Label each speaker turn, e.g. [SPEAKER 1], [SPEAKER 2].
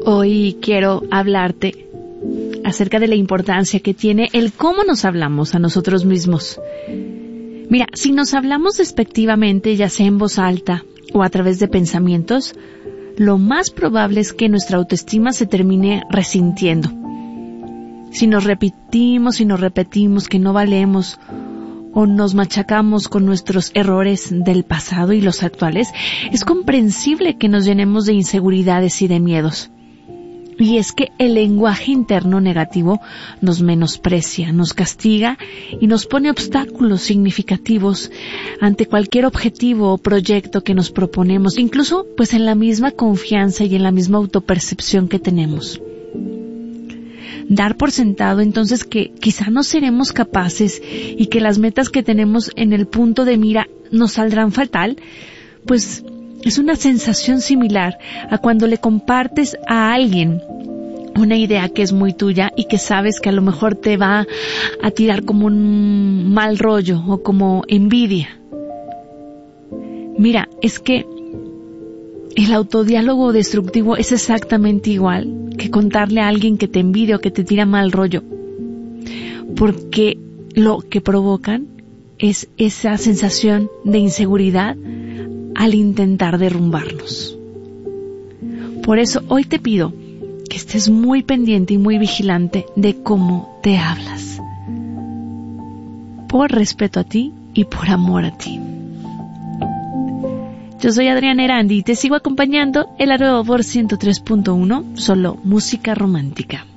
[SPEAKER 1] Hoy quiero hablarte acerca de la importancia que tiene el cómo nos hablamos a nosotros mismos. Mira, si nos hablamos despectivamente, ya sea en voz alta o a través de pensamientos, lo más probable es que nuestra autoestima se termine resintiendo. Si nos repetimos que no valemos o nos machacamos con nuestros errores del pasado y los actuales, es comprensible que nos llenemos de inseguridades y de miedos. Y es que el lenguaje interno negativo nos menosprecia, nos castiga y nos pone obstáculos significativos ante cualquier objetivo o proyecto que nos proponemos, incluso pues en la misma confianza y en la misma autopercepción que tenemos. Dar por sentado entonces que quizá no seremos capaces y que las metas que tenemos en el punto de mira nos saldrán fatal, pues es una sensación similar a cuando le compartes a alguien una idea que es muy tuya y que sabes que a lo mejor te va a tirar como un mal rollo o como envidia. Mira, es que el autodiálogo destructivo es exactamente igual que contarle a alguien que te envidia o que te tira mal rollo, porque lo que provocan es esa sensación de inseguridad al intentar derrumbarnos. Por eso hoy te pido que estés muy pendiente y muy vigilante de cómo te hablas, por respeto a ti y por amor a ti. Yo soy Adriana Erandi y te sigo acompañando en la nueva por 103.1, solo música romántica.